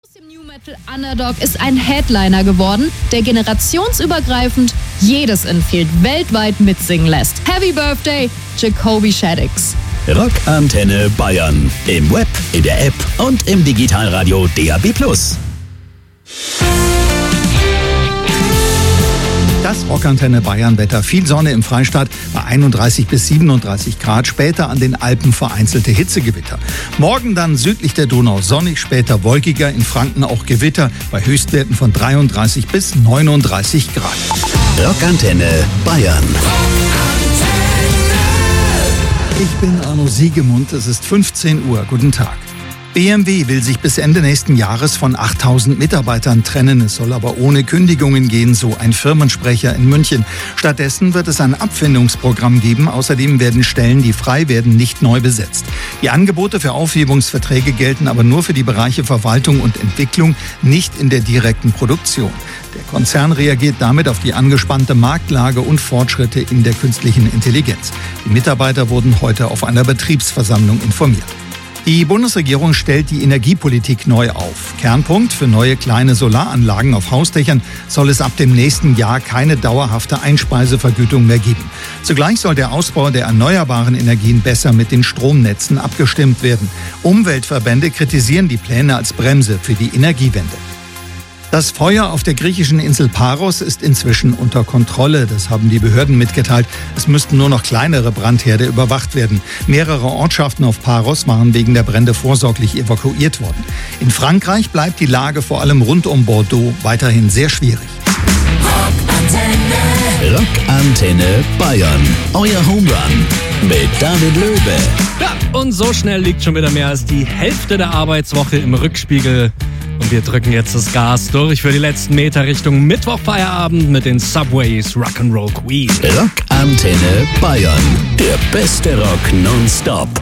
Aus dem New Metal Underdog ist ein Headliner geworden, der generationsübergreifend jedes Infield weltweit mitsingen lässt. Happy Birthday, Jacoby Shaddix. Rockantenne Bayern. Im Web, in der App und im Digitalradio DAB+. Das Rockantenne Bayern Wetter. Viel Sonne im Freistaat bei 31 bis 37 Grad. Später an den Alpen vereinzelte Hitzegewitter. Morgen dann südlich der Donau sonnig, später wolkiger. In Franken auch Gewitter bei Höchstwerten von 33 bis 39 Grad. Rockantenne Bayern. Ich bin Arno Siegemund. Es ist 15 Uhr. Guten Tag. BMW will sich bis Ende nächsten Jahres von 8.000 Mitarbeitern trennen. Es soll aber ohne Kündigungen gehen, so ein Firmensprecher in München. Stattdessen wird es ein Abfindungsprogramm geben. Außerdem werden Stellen, die frei werden, nicht neu besetzt. Die Angebote für Aufhebungsverträge gelten aber nur für die Bereiche Verwaltung und Entwicklung, nicht in der direkten Produktion. Der Konzern reagiert damit auf die angespannte Marktlage und Fortschritte in der künstlichen Intelligenz. Die Mitarbeiter wurden heute auf einer Betriebsversammlung informiert. Die Bundesregierung stellt die Energiepolitik neu auf. Kernpunkt: für neue kleine Solaranlagen auf Hausdächern soll es ab dem nächsten Jahr keine dauerhafte Einspeisevergütung mehr geben. Zugleich soll der Ausbau der erneuerbaren Energien besser mit den Stromnetzen abgestimmt werden. Umweltverbände kritisieren die Pläne als Bremse für die Energiewende. Das Feuer auf der griechischen Insel Paros ist inzwischen unter Kontrolle. Das haben die Behörden mitgeteilt. Es müssten nur noch kleinere Brandherde überwacht werden. Mehrere Ortschaften auf Paros waren wegen der Brände vorsorglich evakuiert worden. In Frankreich bleibt die Lage vor allem rund um Bordeaux weiterhin sehr schwierig. Rockantenne Bayern. Euer Homerun mit David Löwe. Ja, und so schnell liegt schon wieder mehr als die Hälfte der Arbeitswoche im Rückspiegel. Und wir drücken jetzt das Gas durch für die letzten Meter Richtung Mittwochfeierabend mit den Subways Rock'n'Roll Queen. Rockantenne Bayern. Der beste Rock nonstop.